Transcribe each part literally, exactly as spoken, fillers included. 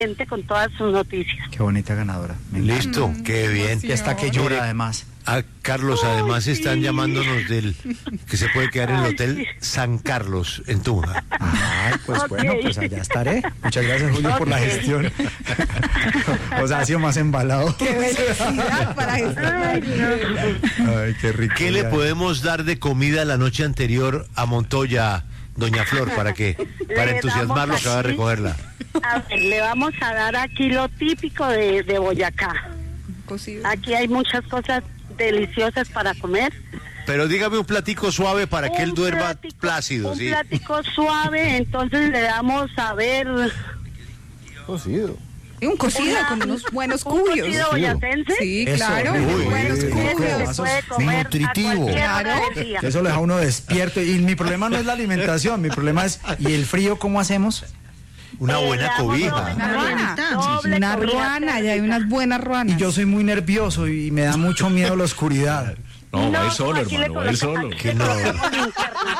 con todas sus noticias. Qué bonita ganadora. Listo, mm, qué bien. Y está que llora además. A Carlos, además Ay, están sí. llamándonos del que se puede quedar en el Ay, Hotel sí. San Carlos en Tunja. Ay, pues Ok. bueno, pues allá estaré. Muchas gracias, Julio, por la Ok. gestión. O sea, ha sido más embalado. Qué velocidad para eso. Ay, no. Ay, qué rico. ¿Qué le podemos dar de comida la noche anterior a Montoya, doña Flor, para que para Le entusiasmarlo damos que va a aquí- recogerla? A ver, le vamos a dar aquí lo típico de, de Boyacá. Cocido. Aquí hay muchas cosas deliciosas para comer. Pero dígame un platico suave para que él Un duerma platico- plácido, Un ¿sí? plático suave, entonces le damos a ver Cocido. Y un cocido una- con unos buenos un cuyos. cocido boyacense. Sí, Eso, claro. uy, unos buenos uy, uy, Ese cuyos. se puede Esos comer nutritivo. a cualquier hora Claro. del día. Eso lo deja uno despierto. Y mi problema no es la alimentación, mi problema es, ¿y el frío cómo hacemos? Una Eh, buena le damos cobija. doble- Una ruana. doble Una cobija ruana, ya hay térmica. unas buenas ruanas. Y yo soy muy nervioso y me da mucho miedo la oscuridad. No, va a ir solo, aquí le hermano, va a ir colocamos- solo. aquí Que le no. colocamos linterna.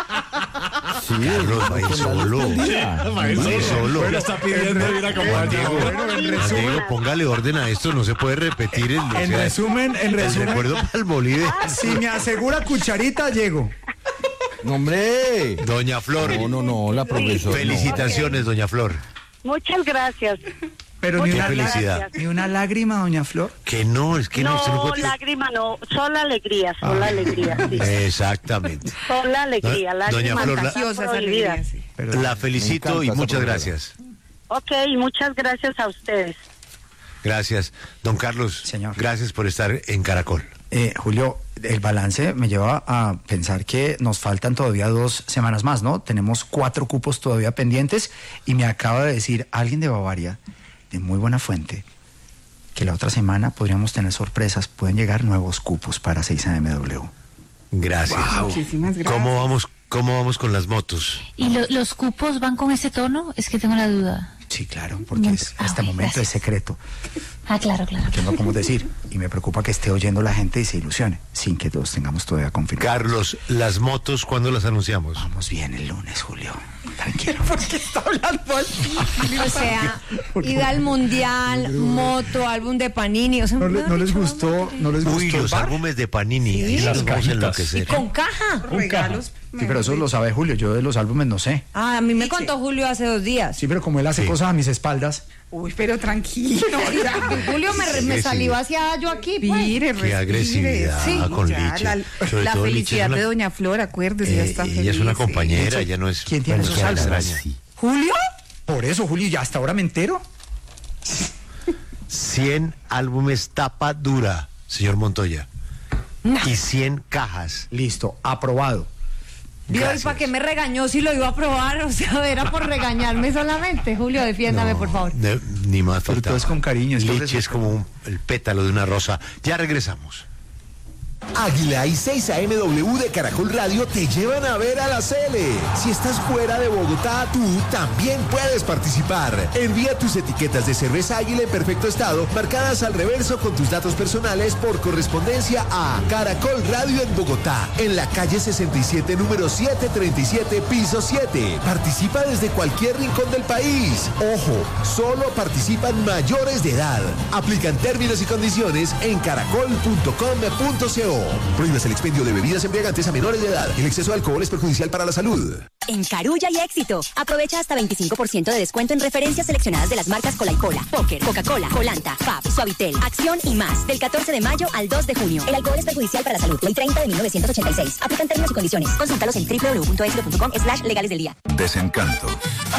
Sí, Carlos va a ir solo. Va a ir Va a ir solo. Bueno, está pidiendo ir a Juan Diego, acompañado. Juan Diego, póngale orden a esto, no se puede repetir el, o En sea, resumen, en el resumen, recuerdo para el Bolívar. si me asegura cucharita, llego. No, hombre. Doña Flor, No, no, no, la profesora. felicitaciones, doña Flor. Muchas gracias. Pero ni Muchas una, felicidad. gracias. ni una lágrima, doña Flor. Que no, es que no, No, usted no puede... lágrima no, sola alegría, sola alegría, sí. Exactamente. Sola alegría, Do- lágrimas doña Flor, la- están Gaseosas prohibidas. alegrías, sí. Pero La felicito Me y encanta muchas esa gracias. Ok, muchas gracias a ustedes. Gracias. Don Carlos, Señor. gracias por estar en Caracol. Eh, Julio, el balance me lleva a pensar que nos faltan todavía dos semanas más, ¿no? Tenemos cuatro cupos todavía pendientes y me acaba de decir alguien de Bavaria, de muy buena fuente, que la otra semana podríamos tener sorpresas, pueden llegar nuevos cupos para seis A M W. Gracias. Muchísimas gracias. ¿Cómo vamos, cómo vamos con las motos? ¿Y lo- los cupos van con ese tono? Es que tengo la duda. Sí, claro, porque es, Ah, este ok, momento gracias. es secreto, Ah, claro, claro. que no podemos decir, y me preocupa que esté oyendo la gente y se ilusione, sin que todos tengamos todavía confirmado. Carlos, las motos, ¿cuándo las anunciamos? Vamos bien el lunes, Julio, tranquilo. ¿Por qué está hablando así? O sea, ida al mundial, moto, álbum de Panini. O sea, ¿No, le- mejor no les dicho, gustó, no les gustó Uy, el los bar? álbumes de Panini, ahí Sí. las Las vamos a cajitas. enloquecer. con caja. Regalos. Sí, pero eso lo sabe Julio, yo de los álbumes no sé. Ah, a mí me contó Julio hace dos días. Sí, pero como él hace Sí. cosas a mis espaldas. Uy, pero tranquilo. ya. Julio me, Sí, me sí. salió hacia yo aquí, pues. Respire, Qué respire. agresividad Sí, con ya, Liche. La, Sobre la todo Liche felicidad es una- de doña Flor, acuérdese, ya Eh, está ella feliz. es una sí. compañera, ella no es... ¿Quién tiene bueno, esos que álbumes? extraña. ¿Julio? Por eso, Julio, ya hasta ahora me entero. cien álbumes tapa dura, señor Montoya. Y cien cajas. Listo, aprobado. Dios, Gracias. ¿para qué me regañó si lo iba a probar? O sea, era por regañarme solamente. Julio, defiéndame, No, por favor. ne- ni más Pero faltaba. todo es con cariño, esto Liche es- es como un- el pétalo de una rosa. Ya regresamos. Águila y seis A M W de Caracol Radio te llevan a ver a la Cele. Si estás fuera de Bogotá, tú también puedes participar. Envía tus etiquetas de cerveza Águila en perfecto estado, marcadas al reverso con tus datos personales por correspondencia a Caracol Radio en Bogotá, en la calle sesenta y siete, número setecientos treinta y siete, piso siete. Participa desde cualquier rincón del país. Ojo, solo participan mayores de edad. Aplican términos y condiciones en caracol punto com punto co. Prohíbes el expendio de bebidas embriagantes a menores de edad. El exceso de alcohol es perjudicial para la salud. En Carulla y Éxito, aprovecha hasta veinticinco por ciento de descuento en referencias seleccionadas de las marcas Cola y Cola, Póker, Coca-Cola, Colanta, Fab, Suavitel, Acción y más. Del catorce de mayo al dos de junio. El alcohol es perjudicial para la salud. Ley treinta de mil novecientos ochenta y seis. Aplican términos y condiciones. Consúltalos en doble u doble u doble u punto exito punto com slash legales del día. Desencanto.